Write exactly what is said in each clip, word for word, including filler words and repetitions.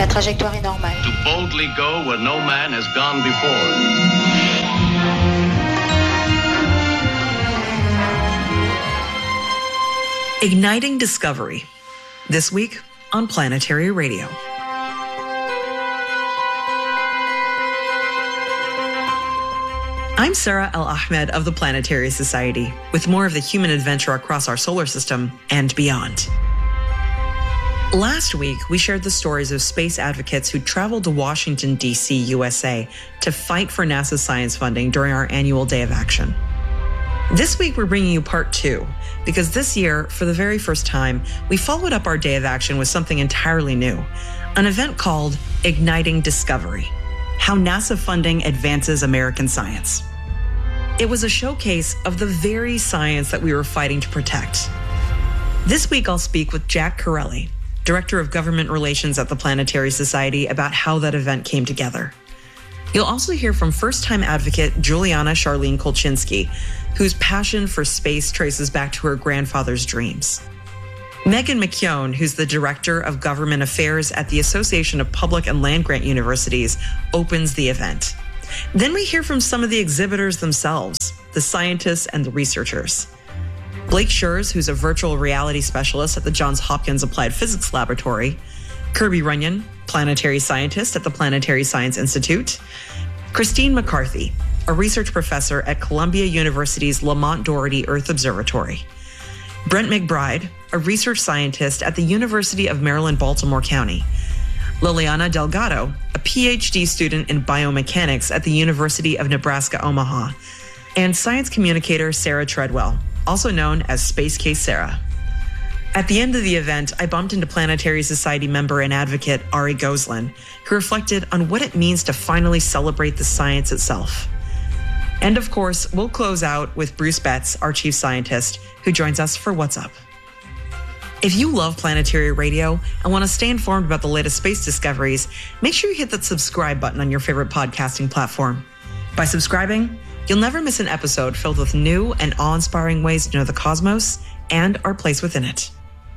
trajectoire est normale. To boldly go where no man has gone before. Igniting Discovery, this week on Planetary Radio. I'm Sarah El-Ahmed of the Planetary Society, with more of the human adventure across our solar system and beyond. Last week, we shared the stories of space advocates who traveled to Washington, D C, U S A to fight for NASA science funding during our annual Day of Action. This week, we're bringing you part two, because this year, for the very first time, we followed up our Day of Action with something entirely new, an event called Igniting Discovery, How NASA Funding Advances American Science. It was a showcase of the very science that we were fighting to protect. This week, I'll speak with Jack Corelli, Director of Government Relations at the Planetary Society, about how that event came together. You'll also hear from first-time advocate Juliana Charlene Kolchinsky, whose passion for space traces back to her grandfather's dreams. Megan McKeown, who's the Director of Government Affairs at the Association of Public and Land-Grant Universities, opens the event. Then we hear from some of the exhibitors themselves, the scientists and the researchers. Blake Schurz, who's a virtual reality specialist at the Johns Hopkins Applied Physics Laboratory, Kirby Runyon, planetary scientist at the Planetary Science Institute, Christine McCarthy, a research professor at Columbia University's Lamont Doherty Earth Observatory, Brent McBride, a research scientist at the University of Maryland, Baltimore County, Liliana Delgado, a P H D student in biomechanics at the University of Nebraska, Omaha, and science communicator Sarah Treadwell, also known as Space Case Sarah. At the end of the event, I bumped into Planetary Society member and advocate Ari Goslin, who reflected on what it means to finally celebrate the science itself. And of course, we'll close out with Bruce Betts, our chief scientist, who joins us for What's Up. If you love Planetary Radio and want to stay informed about the latest space discoveries, make sure you hit that subscribe button on your favorite podcasting platform. By subscribing, you'll never miss an episode filled with new and awe-inspiring ways to know the cosmos and our place within it.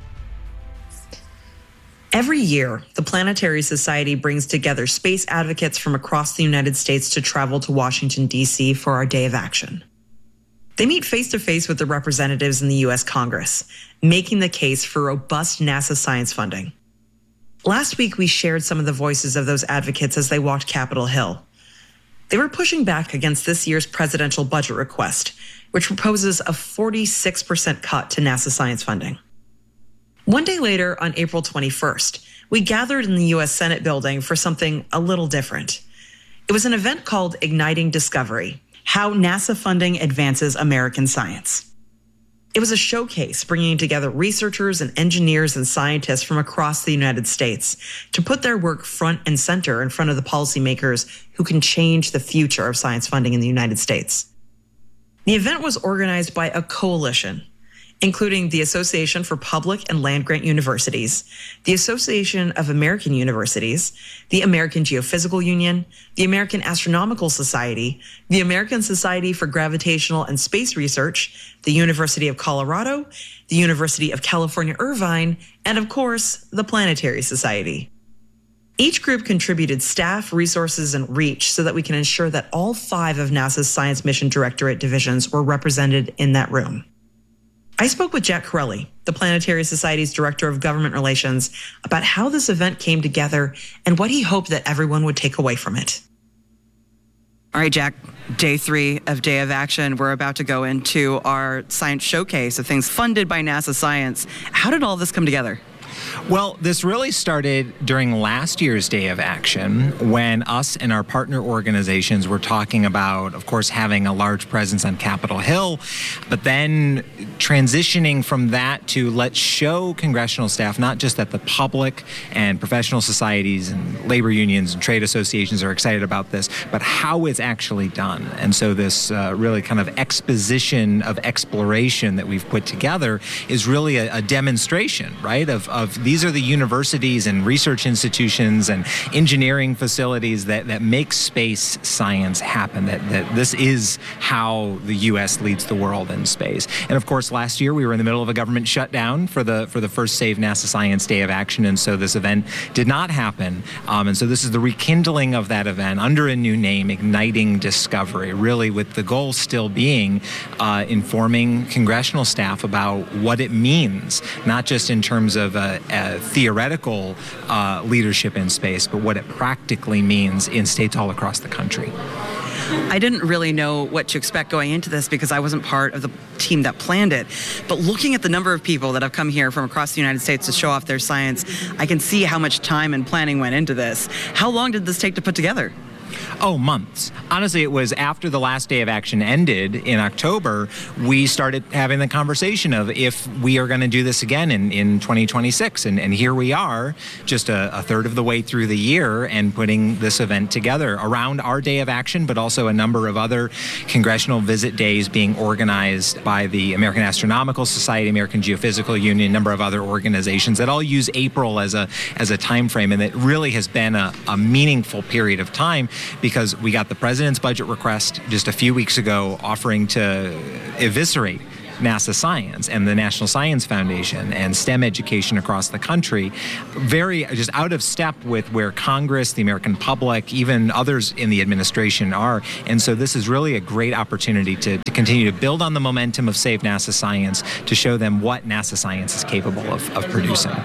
Every year, the Planetary Society brings together space advocates from across the United States to travel to Washington, D C for our Day of Action. They meet face-to-face with the representatives in the U S Congress, making the case for robust NASA science funding. Last week, we shared some of the voices of those advocates as they walked Capitol Hill. They were pushing back against this year's presidential budget request, which proposes a forty-six percent cut to NASA science funding. One day later, on April twenty-first, we gathered in the U S Senate building for something a little different. It was an event called Igniting Discovery, How NASA Funding Advances American Science. It was a showcase bringing together researchers and engineers and scientists from across the United States to put their work front and center in front of the policymakers who can change the future of science funding in the United States. The event was organized by a coalition, including the Association for Public and Land-Grant Universities, the Association of American Universities, the American Geophysical Union, the American Astronomical Society, the American Society for Gravitational and Space Research, the University of Colorado, the University of California, Irvine, and of course, the Planetary Society. Each group contributed staff, resources, and reach so that we can ensure that all five of NASA's Science Mission Directorate divisions were represented in that room. I spoke with Jack Corelli, the Planetary Society's Director of Government Relations, about how this event came together and what he hoped that everyone would take away from it. All right, Jack, day three of Day of Action. We're about to go into our science showcase of things funded by NASA Science. How did all this come together? Well, this really started during last year's Day of Action when us and our partner organizations were talking about, of course, having a large presence on Capitol Hill, but then transitioning from that to let's show congressional staff, not just that the public and professional societies and labor unions and trade associations are excited about this, but how it's actually done. And so this uh, really kind of exposition of exploration that we've put together is really a, a demonstration, right, of, of of these are the universities and research institutions and engineering facilities that, that make space science happen, that, that this is how the U S leads the world in space. And of course, last year we were in the middle of a government shutdown for the for the first Save NASA Science Day of Action, and so this event did not happen. Um, and so this is the rekindling of that event under a new name, Igniting Discovery, really with the goal still being uh, informing congressional staff about what it means, not just in terms of a, a theoretical uh, leadership in space, but what it practically means in states all across the country. I didn't really know what to expect going into this because I wasn't part of the team that planned it. But looking at the number of people that have come here from across the United States to show off their science, I can see how much time and planning went into this. How long did this take to put together? Oh, months. Honestly, it was after the last day of action ended in October, we started having the conversation of if we are going to do this again in, in twenty twenty-six. And, and here we are, just a, a third of the way through the year and putting this event together around our day of action, but also a number of other congressional visit days being organized by the American Astronomical Society, American Geophysical Union, a number of other organizations that all use April as a as a time frame. And it really has been a, a meaningful period of time, because we got the president's budget request just a few weeks ago offering to eviscerate NASA Science and the National Science Foundation and STEM education across the country, very just out of step with where Congress, the American public, even others in the administration are. And so this is really a great opportunity to, to continue to build on the momentum of Save NASA Science, to show them what NASA Science is capable of, of producing.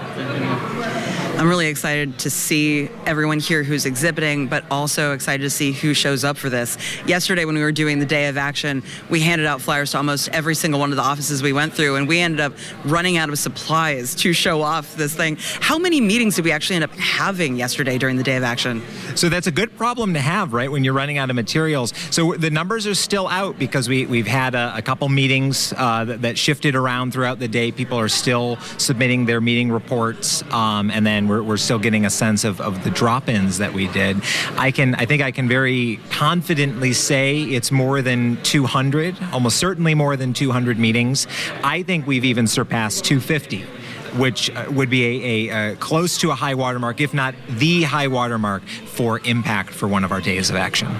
I'm really excited to see everyone here who's exhibiting, but also excited to see who shows up for this. Yesterday, when we were doing the Day of Action, we handed out flyers to almost every single one of the offices we went through, and we ended up running out of supplies to show off this thing. How many meetings did we actually end up having yesterday during the Day of Action? So that's a good problem to have, right, when you're running out of materials. So the numbers are still out because we, we've had a, a couple meetings uh, that, that shifted around throughout the day. People are still submitting their meeting reports, um, and then We're, we're still getting a sense of, of the drop-ins that we did. I can, I think I can very confidently say it's more than two hundred, almost certainly more than two hundred meetings. I think we've even surpassed two fifty, which would be a, a, a close to a high watermark, if not the high watermark for impact for one of our days of action.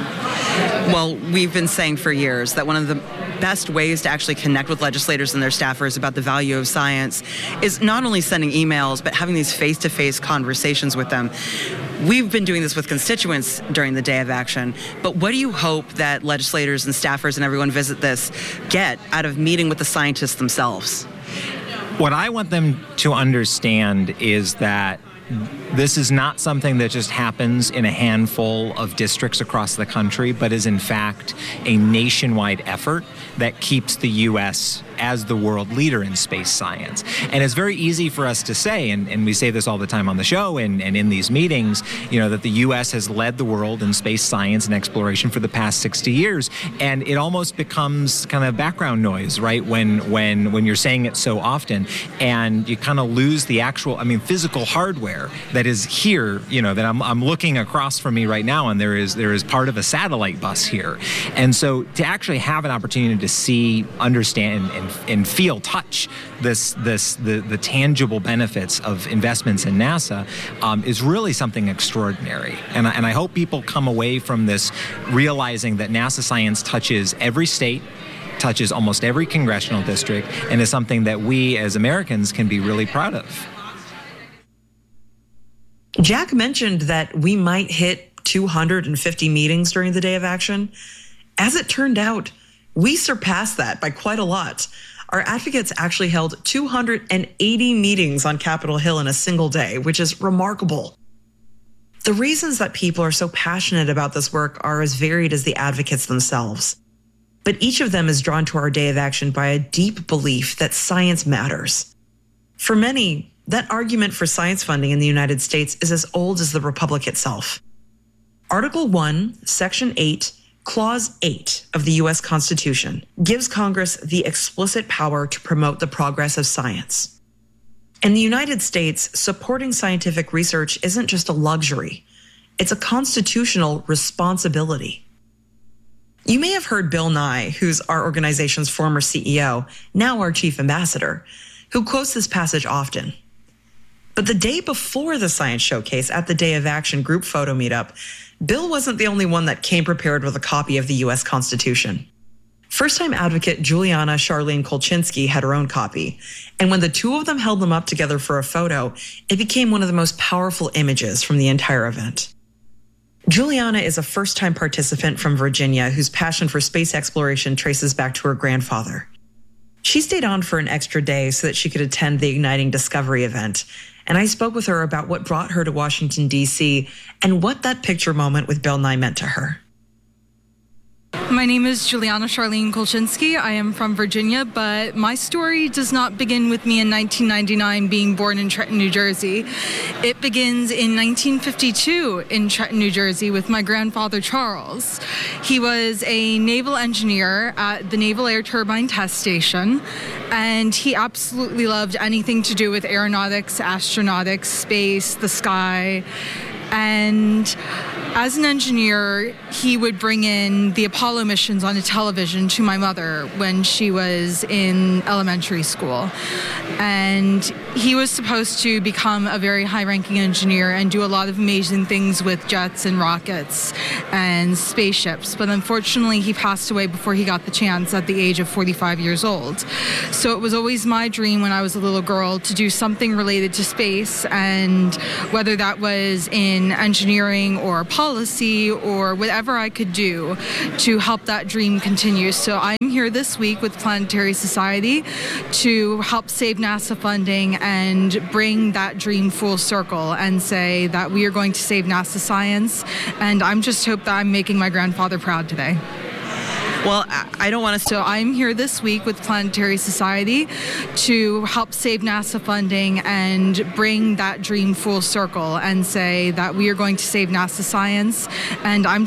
Well, we've been saying for years that one of the best ways to actually connect with legislators and their staffers about the value of science is not only sending emails, but having these face-to-face conversations with them. We've been doing this with constituents during the Day of Action, but what do you hope that legislators and staffers and everyone visit this get out of meeting with the scientists themselves? What I want them to understand is that this is not something that just happens in a handful of districts across the country, but is in fact a nationwide effort that keeps the U S as the world leader in space science. And it's very easy for us to say, and, and we say this all the time on the show and, and in these meetings, you know, that the U S has led the world in space science and exploration for the past sixty years. And it almost becomes kind of background noise, right, when when when you're saying it so often, and you kind of lose the actual, I mean, physical hardware that is here, you know, that I'm, I'm looking across from me right now, and there is there is part of a satellite bus here. And so to actually have an opportunity to see, understand, and, and feel, touch this this the, the tangible benefits of investments in NASA um, is really something extraordinary. And I, and I hope people come away from this realizing that NASA science touches every state, touches almost every congressional district, and is something that we as Americans can be really proud of. Jack mentioned that we might hit two hundred fifty meetings during the Day of Action. As it turned out, we surpassed that by quite a lot. Our advocates actually held two hundred eighty meetings on Capitol Hill in a single day, which is remarkable. The reasons that people are so passionate about this work are as varied as the advocates themselves. But each of them is drawn to our Day of Action by a deep belief that science matters. For many, that argument for science funding in the United States is as old as the Republic itself. Article one, Section eight, Clause eight of the U S Constitution gives Congress the explicit power to promote the progress of science. In the United States, supporting scientific research isn't just a luxury, it's a constitutional responsibility. You may have heard Bill Nye, who's our organization's former C E O, now our chief ambassador, who quotes this passage often. But the day before the Science Showcase at the Day of Action group photo meetup, Bill wasn't the only one that came prepared with a copy of the U S Constitution. First-time advocate Juliana Charlene Kolchinsky had her own copy, and when the two of them held them up together for a photo, it became one of the most powerful images from the entire event. Juliana is a first-time participant from Virginia whose passion for space exploration traces back to her grandfather. She stayed on for an extra day so that she could attend the Igniting Discovery event, and I spoke with her about what brought her to Washington, D C, and what that picture moment with Bill Nye meant to her. My name is Juliana Charlene Kolchinsky. I am from Virginia, but my story does not begin with me in nineteen ninety-nine being born in Trenton, New Jersey. It begins in nineteen fifty-two in Trenton, New Jersey with my grandfather, Charles. He was a naval engineer at the Naval Air Turbine Test Station, and he absolutely loved anything to do with aeronautics, astronautics, space, the sky. And as an engineer, he would bring in the Apollo missions onto television to my mother when she was in elementary school. And he was supposed to become a very high-ranking engineer and do a lot of amazing things with jets and rockets and spaceships. But unfortunately, he passed away before he got the chance at the age of forty-five years old. So it was always my dream when I was a little girl to do something related to space, and whether that was in engineering or policy or whatever I could do to help that dream continue. So I'm here this week with Planetary Society to help save NASA funding and bring that dream full circle and say that we are going to save NASA science. And I'm just hope that I'm making my grandfather proud today. Well, I don't want to. So I'm here this week with Planetary Society to help save NASA funding and bring that dream full circle and say that we are going to save NASA science. And I'm